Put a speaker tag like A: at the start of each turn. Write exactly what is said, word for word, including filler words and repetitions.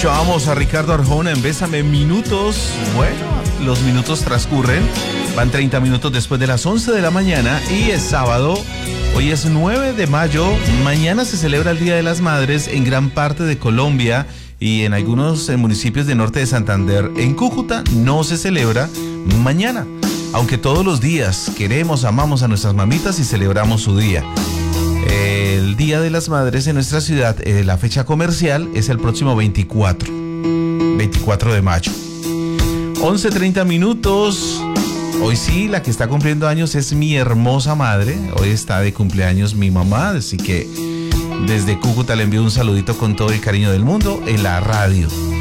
A: Escuchábamos a Ricardo Arjona en Bésame Minutos. Bueno, los minutos transcurren. Van treinta minutos después de las once de la mañana y es sábado. Hoy es nueve de mayo. Mañana se celebra el Día de las Madres en gran parte de Colombia y en algunos municipios del norte de Santander. En Cúcuta no se celebra mañana, aunque todos los días queremos, amamos a nuestras mamitas y celebramos su día. El Día de las Madres en nuestra ciudad, eh, la fecha comercial es el próximo veinticuatro de mayo. once treinta minutos. Hoy sí, la que está cumpliendo años es mi hermosa madre. Hoy está de cumpleaños mi mamá, así que desde Cúcuta le envío un saludito con todo el cariño del mundo en la radio.